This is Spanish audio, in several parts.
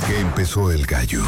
que empezó el gallo.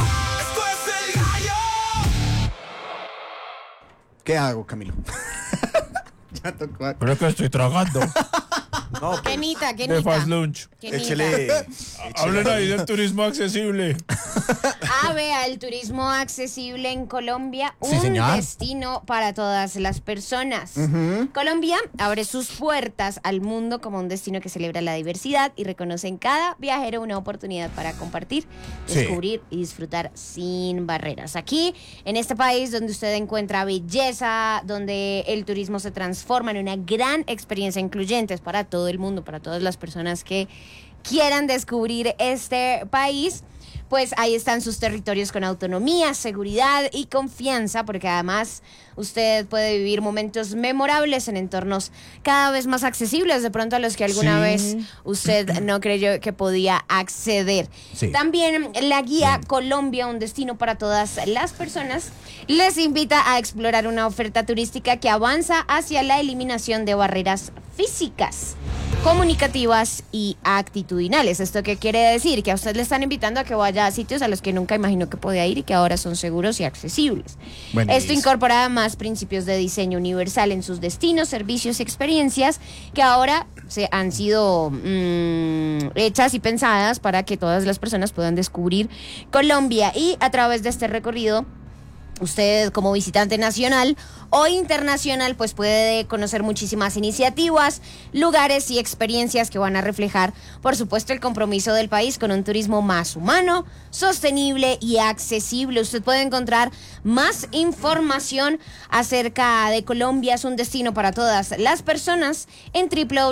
¿Qué hago, Camilo? Ya tocó. Creo que estoy tragando. No, Kenita. De Fast Lunch. échele. Hablen ahí del turismo accesible. Vea, el turismo accesible en Colombia, Sí, un señor. destino para todas las personas. Colombia abre sus puertas al mundo como un destino que celebra la diversidad y reconoce en cada viajero una oportunidad para compartir, Sí. descubrir y disfrutar sin barreras. Aquí, en este país donde usted encuentra belleza, donde el turismo se transforma en una gran experiencia incluyente para todo el mundo, para todas las personas que quieran descubrir este país, pues ahí están sus territorios con autonomía, seguridad y confianza, porque además usted puede vivir momentos memorables en entornos cada vez más accesibles, de pronto a los que alguna vez usted no creyó que podía acceder. Sí. También la guía Colombia, un destino para todas las personas, les invita a explorar una oferta turística que avanza hacia la eliminación de barreras físicas, comunicativas y actitudinales. ¿Esto qué quiere decir? Que a usted le están invitando a que vaya a sitios a los que nunca imaginó que podía ir y que ahora son seguros y accesibles. Buenísimo. Esto incorpora además principios de diseño universal en sus destinos, servicios y experiencias que ahora se han sido hechas y pensadas para que todas las personas puedan descubrir Colombia. Y a través de este recorrido, usted como visitante nacional o internacional pues puede conocer muchísimas iniciativas, lugares y experiencias que van a reflejar, por supuesto, el compromiso del país con un turismo más humano, sostenible y accesible. Usted puede encontrar más información acerca de Colombia, es un destino para todas las personas, en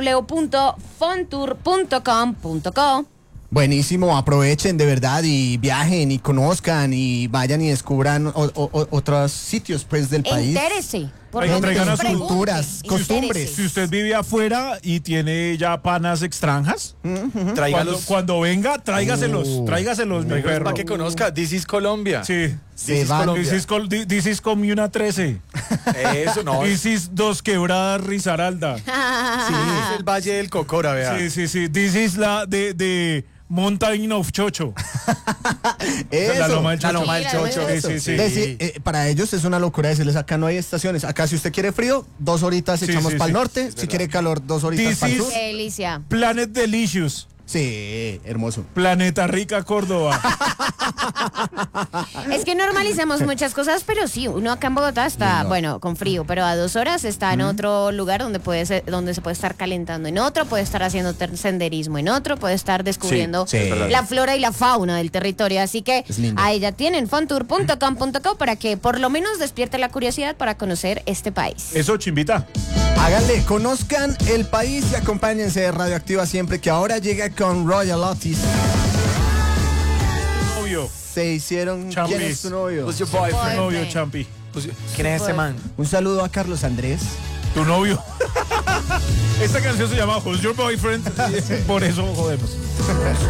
www.fontour.com.co. Buenísimo, aprovechen de verdad y viajen y conozcan y vayan y descubran otros sitios pues del país. Entérese. Por Oiga, lo traigan menos a su- pregunte, culturas, costumbres. entérese. Si usted vive afuera y tiene ya panas extranjas, Tráigalos. cuando venga, tráigaselos, tráigaselos, mi perro. Para que conozca, This is Colombia. Sí. Se van. This is Comuna 13. Eso, no. This is Dos Quebradas Risaralda. Sí, es el Valle del Cocora, vea. Sí. This is la de Mountain of Chocho. Eso. La Loma del La Chocho. Loma del Chocho. Sí. Para ellos es una locura decirles acá no hay estaciones. Acá si usted quiere frío, 2 horitas Sí, echamos sí, para el sí. norte. Si quiere calor, 2 horitas This para el is- sur. Qué delicia. Planet Delicious. Sí, hermoso. Planeta Rica, Córdoba. Es que normalicemos muchas cosas, pero sí, uno acá en Bogotá está, bueno, con frío, pero a 2 horas está en otro lugar donde donde se puede estar calentando, en otro puede estar haciendo senderismo, en otro puede estar descubriendo sí, es verdad. la flora y la fauna del territorio. Así que Es lindo. ahí ya tienen fontour.com.co para que por lo menos despierte la curiosidad para conocer este país. Eso, chimbita. Háganle, conozcan el país y acompáñense de Radioactiva siempre, que ahora llega con Royal Otis. Novio. Se hicieron. Champis. ¿Quién es tu novio? Who's your boyfriend? Novio, Champi. ¿Quién es ese man? Un saludo a Carlos Andrés. Tu novio. Esta canción se llama Who's Your Boyfriend. Por eso jodemos.